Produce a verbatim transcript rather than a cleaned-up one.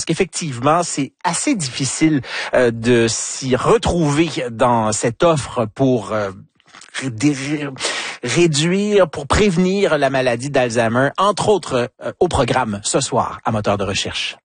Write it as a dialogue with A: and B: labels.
A: qu'effectivement, c'est assez difficile euh, de s'y retrouver dans cette offre pour euh, réduire, pour prévenir la maladie d'Alzheimer, entre autres euh, au programme ce soir à Moteur de recherche.